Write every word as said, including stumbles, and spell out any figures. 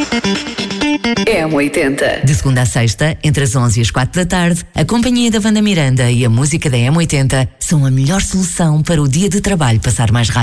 M oitenta. De segunda a sexta, entre as onze e as quatro da tarde, a companhia da Wanda Miranda e a música da M oitenta são a melhor solução para o dia de trabalho passar mais rápido.